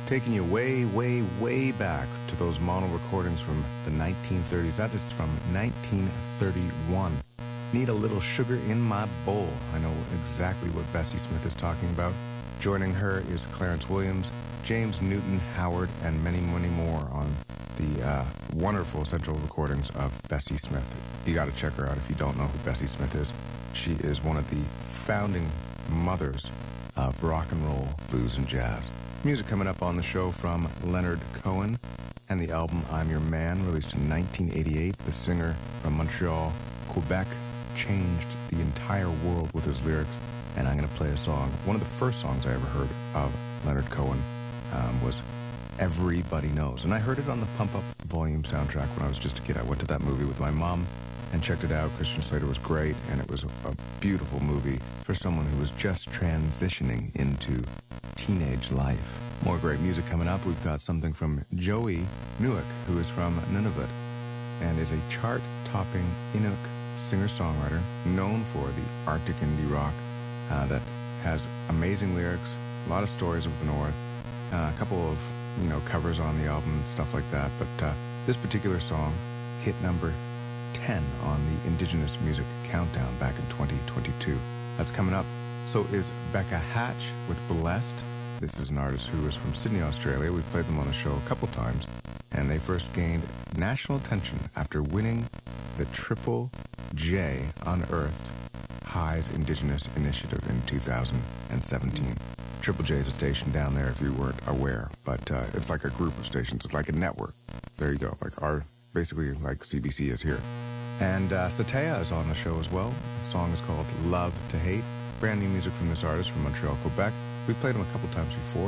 Taking you way, way, way back to those mono recordings from the 1930s. That is from 1931. Need a little sugar in my bowl. I know exactly what Bessie Smith is talking about. Joining her is Clarence Williams, James Newton Howard, and many, many more on the wonderful Central recordings of Bessie Smith. You got to check her out if you don't know who Bessie Smith is. She is one of the founding mothers of rock and roll, blues, and jazz. Music coming up on the show from Leonard Cohen and the album I'm Your Man, released in 1988. The singer from Montreal, Quebec, changed the entire world with his lyrics, and I'm going to play a song. One of the first songs I ever heard of Leonard Cohen was Everybody Knows, and I heard it on the Pump Up Volume soundtrack when I was just a kid. I went to that movie with my mom and checked it out. Christian Slater was great, and it was a beautiful movie for someone who was just transitioning into teenage life. More great music coming up. We've got something from Joey Newick, who is from Nunavut and is a chart-topping Inuk singer-songwriter known for the Arctic indie rock that has amazing lyrics, a lot of stories of the North, a couple of covers on the album and stuff like that. But this particular song hit number 10 on the Indigenous Music Countdown back in 2022. That's coming up. So is Becca Hatch with Blessed. This is an artist who is from Sydney, Australia. We've played them on the show a couple times, and they first gained national attention after winning the Triple J Unearthed Highs Indigenous Initiative in 2017. Triple J is a station down there if you weren't aware, but it's like a group of stations. It's like a network. There you go, basically like CBC is here. And Satea is on the show as well. The song is called Love to Hate. Brand new music from this artist from Montreal, Quebec. We've played him a couple times before.